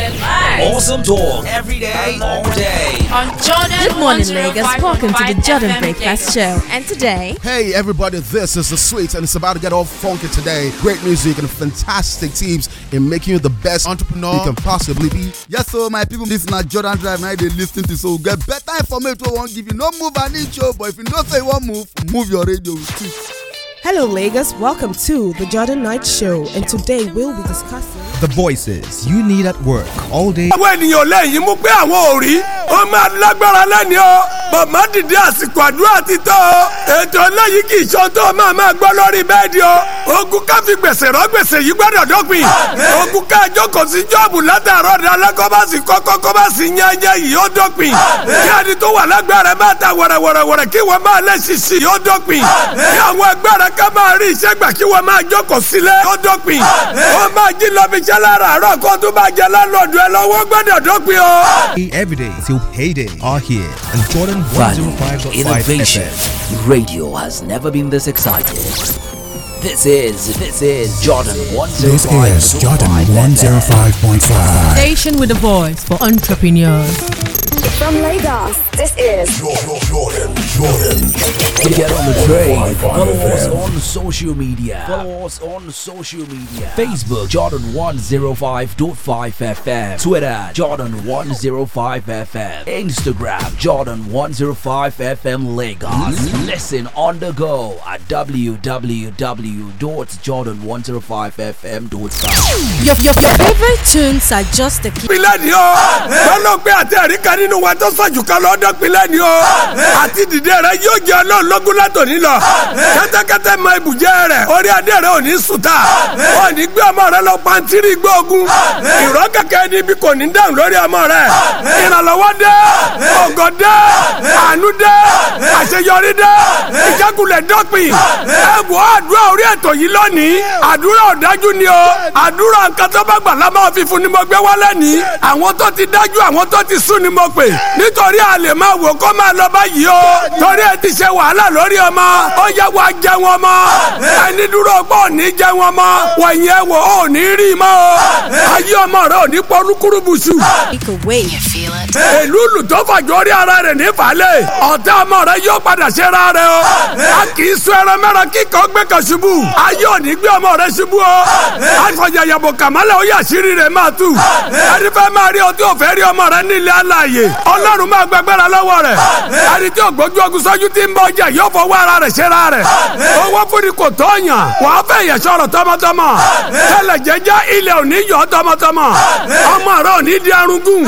Awesome talk every day, all day. On Jordan. Good morning, Lagos. Welcome to the Jordan Breakfast Show. And today, hey everybody, this is The Sweets, and it's about to get all funky today. Great music and fantastic tips in making you the best entrepreneur you can possibly be. Yes, so my people, this is not Jordan Drive. Now they listen to, so get better information. Won't give you no move an inch, but if you don't say one move your radio. Hello Lagos, welcome to the Jordan Night Show, and today we'll be discussing the voices you need at work all day. Àwọn ènìyàn lẹ́yìn mú pé àwọn ò rí ó máa lágbára lẹ́ni o bàmá dìde àsìkò àdúrà ti tó o ètò lẹ́yìn kì í ṣan tó máa gbọ́ lórí bẹ́ẹ̀dì o ogun ká fi gbèsè rọ́ gbèsè yìí gbọ́dọ̀ dópin ogun ká jókòó sí jọ́ọ̀bù látàárọ̀ dalẹ́ kó bá sì kọ́kọ́ kó bá sì yányá yìí ó dópin kí ẹni tó wà lágbára máa ta wẹ̀rẹ̀wẹ̀rẹ̀ kí wọ́n máa lẹ́ ṣiṣi yóò dópin kí àwọn agbára ká máa rí iṣẹ́ gbà kí wọ́n máa jókòó sílẹ̀ yóò dópin wọ́n máa jí lọ fi ṣẹ́ lára àárọ̀ kó tó bá jẹ lálọ́dún ẹ lọ́wọ́ gbọ́dọ̀ dópin o. Every day till payday are here on Jordan 105.5 Innovation. FM. Radio has never been this excited. This is Jordan 105.5. This is Jordan 105.5. Station with a voice for entrepreneurs. From Lagos, this is Jordan. Get on the train. Follow us on social media. Facebook, Jordan 105.5 FM. Twitter, Jordan 105 FM. Instagram, Jordan 105 FM Lagos. Listen on the go at www.jordan105fm.com. Your favorite tunes are just the key. Nínú wa tó sọ̀jù kan lọ́dọ̀ pinlẹ̀ ni o àti dìde rẹ̀ yóò jẹ́ ọlọ́run lógún látòní lọ kẹ́tẹ́kẹ́tẹ́ mọ ibùjẹ́ rẹ̀ orí adé rẹ̀ ò ní sùtà ò ní gbé ọmọ rẹ̀ lọ pàǹtírí gbóògùn ìrọ́ kẹ̀kẹ́ níbi kò ní dáhùn lórí ọmọ rẹ̀ ìrànlọ́wọ́ dé ògo dé àánú dé àṣeyọrí dé ìjákulẹ̀ dọ́pin ẹ̀bùn àdúrà orí ètò yìí lónìí àdúrà ọ̀dájú ni o àdúrà nǹkan tó bá gbà lámà fífún ni mo gbé wálé ní àwọn tó ti dájú àwọn tó ti sún ni mo pè nítorí a lè máa wò kó máa lọ báyìí o torí ẹ ti ṣe wàhálà lórí ọmọ ó yẹ wá jẹ wọn mọ ẹni dúró gbọ́ ò ní jẹ wọn mọ wọ̀nyí ẹ wò ó ní rí mọ́ o ayé ọmọ rẹ ò ní pọ́nrúkúrú bùsù. èlú lù tó fàjọ orí ara rẹ̀ nífàlẹ̀ ọ̀tá ọmọ rẹ yóò padà ṣe ra rẹ o a kì í sún ẹran mẹ́ran kíkọ́ gbé kan ṣubú ayé ò ní gbé ọmọ rẹ ṣubú o àfọ̀yàyàbò kàmálẹ̀ ó yà sírí rẹ̀ máa tù ẹni fẹ́ máa rí ọtí òfẹ́ rí ọmọ rẹ nílé aláàyè ọlọ́run máa gbàgbára lọ́wọ́ rẹ̀ ẹni tí ògbójú ogun sọ́jú tí ń bọ́ ọjà yóò fọwọ́ ara rẹ̀ ṣera rẹ̀ owó fúnni kò tó yàn wàá fẹ́ yẹ sọ̀rọ̀ tọmọtọmọ tẹ́lẹ̀ jẹ́jẹ́ ilẹ̀ òní yọ tọmọtọmọ ọmọ rẹ̀ òní di arúgún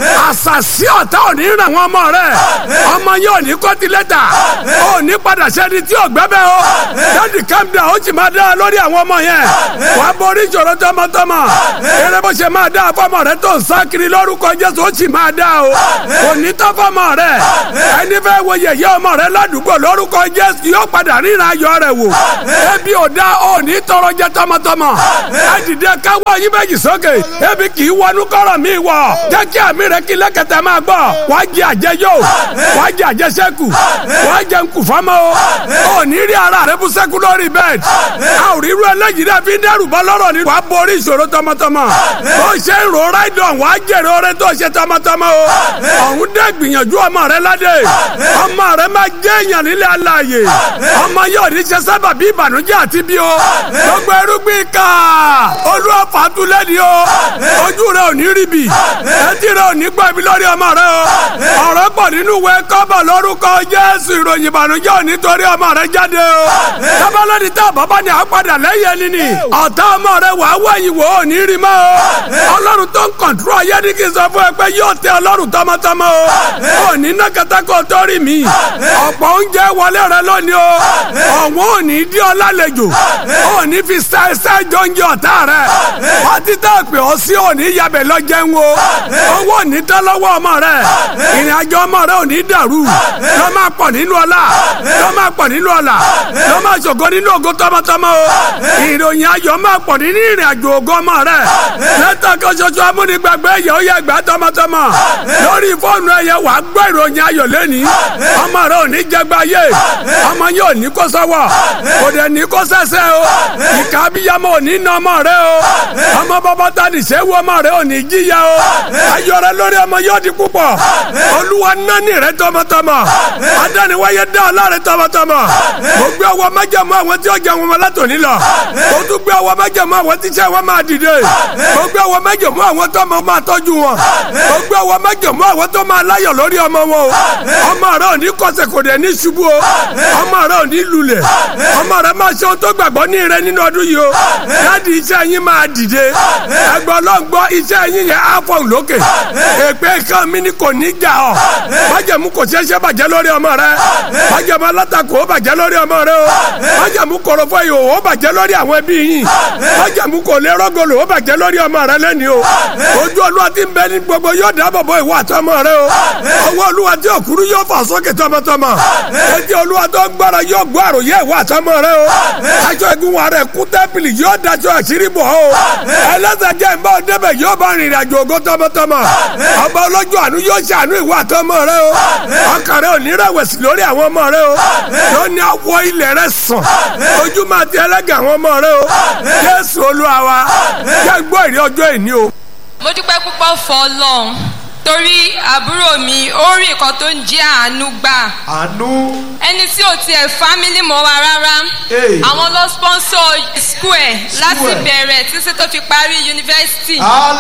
àṣàṣì ọ̀tá òní ràn wọ́n ọmọ rẹ̀ ọmọ yẹn òní kọ́tìlẹ́tà òní padà sẹ́ni tí ò gbẹ́bẹ́ o dáàdì kàmdà ó sì máa dá lórí àwọn ọmọ yẹn wàá borí ìṣòro tọmọtọmọ eré bó ṣe máa dá fọmọ rẹ̀ tó ń sá kiri lórúkọ Jésù ó sì máa dá o òní tó fọmọ rẹ ẹni fẹ́ wo yẹ̀yẹ́ ọmọ rẹ ládùúgbò lórúkọ Jésù yóò padà ríran ayọ̀ rẹ wò ebi ò dá òní tọrọ jẹ tọmọtọmọ ẹ dìde káwọ́ yín méjì sókè ebi kì í wọnú kọ́rọ̀ mi wọ̀ jẹ́ kí àmì rẹ kí lẹ́kẹ̀tẹ̀ máa gbọ́ wàá jẹ àjẹyó wàá jẹ àjẹsẹ́kù wàá jẹ nkùfọ́mọ́ o òní rí ara rẹ bú sẹ́kù lórí bẹ́ẹ̀d a ò rí irú ẹlẹ́yìí rẹ fi ń dẹ́rù bọ́ lọ́rọ̀ ni wàá borí ìṣòro tọmọtọmọ bó ṣe ń ro ráìdọ̀n wàá jèrè oore tó ṣe tọmọtọmọ o ọ̀hún dẹ́ gbìyànjú ọmọ rẹ ládé ọmọ rẹ máa jẹ́ èèyàn nílé aláàyè ọmọ yóò ní ṣe sábà bí ìbànújẹ́ àti bí o gbogbo irúgbìn ká Olúwa fàtúlẹ̀ ni o ojú rẹ ò ní rí bi etí rẹ ò ní gbọ́ ibi lórí ọmọ rẹ o ọ̀rọ̀ pọ̀ nínú ìwé kọ́bọ̀ lórúkọ Jésù ìròyìn ìbànújẹ́ ò ní torí ọmọ rẹ jáde o tábàlọ́dì tá bàbá ni àpàdà lẹ́yìn ẹni ni ọ̀tá ọmọ rẹ wàá wẹ̀yìn wò ó ní rí mọ́ o Ọlọ́run tó ń kọ̀ntúrọ̀ ayé ní kí n sọ fún ẹ pé yóò tẹ Ọlọ́run tọmọtọmọ o ò ní ná katakọ torí mi ọ̀pọ̀ oúnjẹ wọlé rẹ lónìí o ọ̀wọ́n ò ní dí ọ lálejò ò ní fi ṣẹ́ṣẹ́ jọ́njẹ́ ọ̀tá rẹ wọ́n ti tẹ́ pé ọ sí ò ní yabẹ̀ lọ jẹun o owó ò ní tẹ́ lọ́wọ́ ọmọ rẹ ìrìn àjò ọmọ rẹ ò ní dàrú lọ́ máa pọ̀ nínú ọlá lọ́ máa pọ̀ nínú ọlá lọ́ máa ṣògo nínú ògo tọmọtọmọ o ìròyìn ayọ̀ máa pọ̀ nínú ìrìn àjò ògo ọmọ rẹ lẹ́tọ̀ kan ṣoṣo amúnigbàgbé ẹ̀yẹ ó yẹ gbà tọmọtọmọ lórí fóònù ẹ̀yẹ wàá gbọ́ ìròyìn ayọ̀ lẹ́ni ọmọ rẹ ò ní jẹgba yé ọmọ yẹn ò ní kó sọ́wọ́ kò dẹ̀ ní kó sẹ́sẹ́ o ìka abiyamọ ò ní nà ọmọ rẹ o ọmọ bàbá ta ní sẹ́wọ́ ọmọ rẹ rẹ ò ní jíya o ayọ̀ rẹ lórí ọmọ yóò di púpọ̀ olúwa nání rẹ tọmọtọmọ adániwáyé dá ọlá rẹ tọmọtọmọ mo gbé ọwọ́ májẹ̀mú àwọn tí ó jẹ wọn látòní lọ mo tún gbé ọwọ́ májẹ̀mú àwọn tí iṣẹ́ wọn máa dìde mo gbé ọwọ́ májẹ̀mú àwọn tó máa tọ́jú wọn mo gbé ọwọ́ májẹ̀mú àwọn tó máa láyọ̀ lórí ọmọ wọn o ọmọ rẹ ò ní kọsẹ̀ kò dẹ̀ ní ṣubú o ọmọ rẹ ò ní lulẹ̀ ọmọ rẹ máa ṣe ohun tó gbàgbọ́ ní rẹ nínú ọdún yìí o láti iṣẹ́ yín máa dìde ẹgbẹ́ ọlọ́ngbọ́ iṣẹ́ yín yẹn á fọ̀hún lókè èpè kan mi ni kò ní jà ọ́ májẹ̀mú kò ṣeéṣe bàjẹ́ lórí ọmọ rẹ májẹ̀mú alátakò ó bàjẹ́ lórí ọmọ rẹ o májẹ̀mú korofo ìhòòhò ó bàjẹ́ lórí àwọn ẹbí yín májẹ̀mú kò lè rọ́gọ̀lù ó bàjẹ́ lórí ọmọ rẹ lẹ́ni o ojú olúwa tí ń bẹ ní gbogbo yóò dáàbò bo ìwọ àtọmọ rẹ o ọwọ́ olúwa tí òkúrú yóò fà sókè tọmọtọmọ etí olúwa tó gbára yóò gbọ́ àròyé ìwọ àtọmọ rẹ o aṣọ ìgún wa rẹ kú tẹ́pìlì yóò daṣọ àṣírí bò ó ẹlẹ́sẹ̀ jẹ́ ìbá ọdẹ́bẹ̀ yóò bá rìnrìn àjò ògo tọmọtọmọ ọba olójú àánú yóò ṣàánú ìwọ àtọmọ rẹ o ọkàn rẹ ò ní rẹ̀wẹ̀sì lórí àwọn ọmọ rẹ o yóò ní àwọ̀ ilẹ̀ rẹ sàn ojú máa ti ẹlẹ́gàn àwọn ọmọ rẹ o Jésù Olúwa wa jẹ́ gbọ́ ìrí ọjọ́ ìní o. mo dúpẹ́ púpọ̀ fún Ọlọ́run torí àbúrò mi ó rí nǹkan tó ń jẹ́ àánú gbà. àánú. ẹni tí ò tiẹ̀ fámílì mọ́ wa rárá. àwọn ló sponsor school ẹ̀ láti bẹ̀rẹ̀ títí tó fi parí yunifásitì.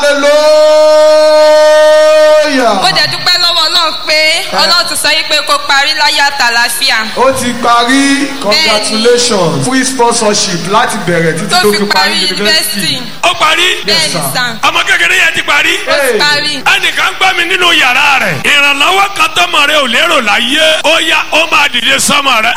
hallelujah. mo dẹ̀ dúpẹ́ lọ́wọ́ Ọlọ́run pé Ọlọ́run ti sọ yí pé kó parí láyọ̀ àtàlàfíà. ó ti parí congratulations free sponsorship láti bẹ̀rẹ̀ títí tó fi parí yunifásitì. ó parí. bẹ́ẹ̀ ni sàn. ọmọ kékeré yẹn ti parí. ó ti parí. ẹnìkan gbọ́ mi nínú yàrá rẹ̀ ìrànlọ́wọ́ kan tọmọ rẹ̀ ò lérò láyé ó yá ó máa dìde sọ́mọ rẹ̀.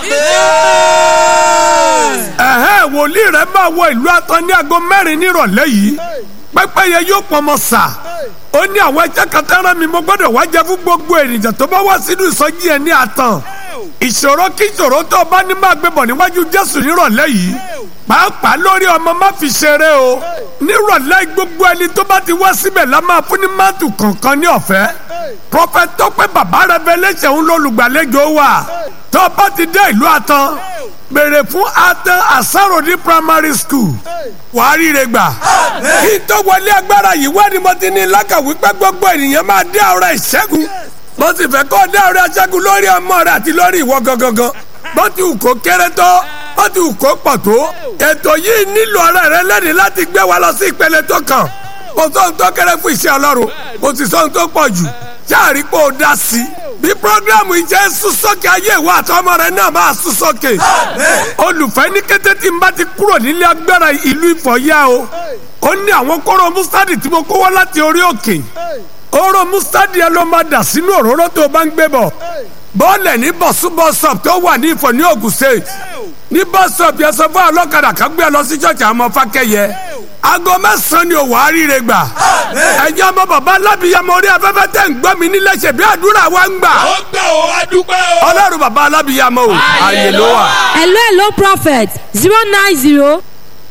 wòlíì rẹ̀ máa wọ ìlú Àtàn ní aago 4 nírọ̀lẹ́ yìí pẹ́pẹ́yẹ yóò pọnmọ sà ó ní àwọn ẹjẹ́ kan tẹ́ràn mi mo gbọ́dọ̀ wá jẹ fún gbogbo ènìyàn tó bá wá sínú ìsọjí ẹ̀ ní Àtàn ìṣòro kí ìṣòro tó bá ní máa gbé bọ̀ níwájú Jésù nírọ̀lẹ́ yìí pàápàá lórí ọmọ má fi ṣeré o nírọ̀lẹ́ gbogbo ẹni tó bá ti wá síbẹ̀ la máa fún ní máàtù kọ̀ọ̀kan ní ọ̀fẹ́ Prophet Tọ́pẹ́ bàbá Revelation ń lólùgbàlejò wa tó bá ti dé ìlú Àtàn béèrè fún Àtàn Àsáròdì primary school wàá ríre gbà kí n tó wọlé agbára yìí wá ni mo ti ní lákàwí pé gbogbo ènìyàn máa dé ọ̀rọ̀ ìṣẹ́gun mo sì fẹ́ kó dé ọ̀rọ̀ ìṣẹ́gun lórí ọmọ rẹ àti lórí ìwọ gangan bó ti wù kó kéré tó bó ti wù kó pọ̀ tó ètò yìí nílò ọ̀rẹ́ rẹ lẹ́ni láti gbé wa lọ sí ìpele tó kàn kò sóhun tó kéré fún iṣẹ́ Ọlọ́run kò sì sóhun tó pọ̀ jù jáàrí pé ó dá sí bí programu ìjẹ́ sún sókè ayé ìwà àtọmọ rẹ náà máa sún sókè olùfẹ́ ní kété tí n bá ti kúrò nílé agbára ìlú Ìfọ̀yà o ó ní àwọn kóró mustadi tí mo kó wá láti orí òkè oró mustadi ẹ ló máa dà sínú òróró tó bá ń gbé bọ̀ bọ́ọ̀lẹ̀ ní bọ̀súbọ̀sọ̀p tó wà ní Ifọ̀ ní Ògùn State ní bọ́sọ̀p yẹn sọ fún ọlọ́kadà kan gbé lọ sí ṣọ́ọ̀ṣì àwọn Fákẹ́yẹ aago 9 ni òwò àríire gbà ẹ̀yin ọmọ bàbá alábìyamọ orí afẹ́fẹ́ tẹ̀ ń gbọ́ mi nílẹ̀ ṣe bí àdúrà wa ń gbà. ó gbà ó adúpẹ́ o. Ọlọ́run bàbá alábìyamọ o ààyè ló wà. hello prophet 090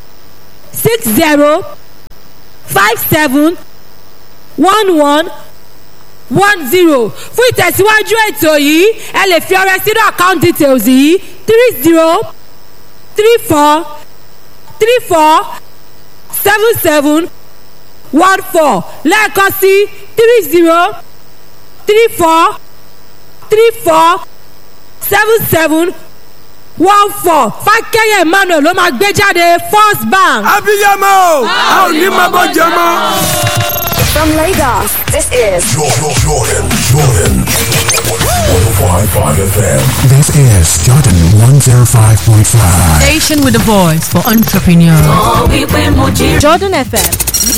60 57 11 10 fún ìtẹ̀síwájú ètò yìí ẹ lè fi ọrẹ sínú account details yìí 30 34 34 77 14 lẹ́ẹ̀kan sí 30 34 34 77 14 Fákẹ́yẹ Emmanuel ló máa gbé jáde First Bank. abiyamọ a ò ní máa bọ́ jẹ mọ́. From Lagos, this is Jordan 105.5 FM. This is Jordan 105.5. Station with a voice for entrepreneurs. Jordan FM.